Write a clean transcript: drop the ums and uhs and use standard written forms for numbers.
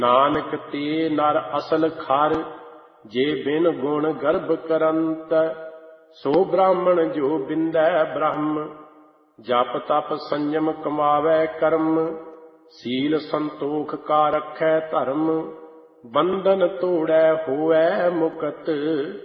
ਨਾਨਕ ਤੇ ਨਰ ਅਸਲ ਖਰ, ਜੇ ਬਿਨ ਗੁਣ ਗਰਭ ਕਰੰਤ। ਸੋ ਬ੍ਰਾਹਮਣ ਜੋ ਬਿੰਦੈ ਬ੍ਰਹਮ, ਜਪ ਤਪ ਸੰਜਮ ਕਮਾਵੈ ਕਰਮ। ਸੀਲ ਸੰਤੋਖ ਕਾ ਰਖੈ ਧਰਮ, ਬੰਧਨ ਤੋੜੈ ਹੋਵੈ ਮੁਕਤ।